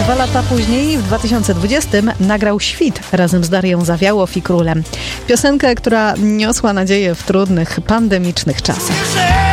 2 lata później, w 2020, nagrał Świt razem z Darią Zawiałow i Królem. Piosenkę, która niosła nadzieję w trudnych, pandemicznych czasach.